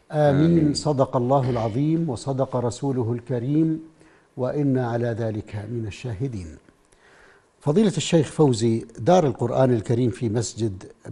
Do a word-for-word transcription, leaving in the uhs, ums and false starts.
آمين. آمين. صدق الله العظيم وصدق رسوله الكريم، وإنا على ذلك من الشاهدين. فضيلة الشيخ فوزي، دار القرآن الكريم في مسجد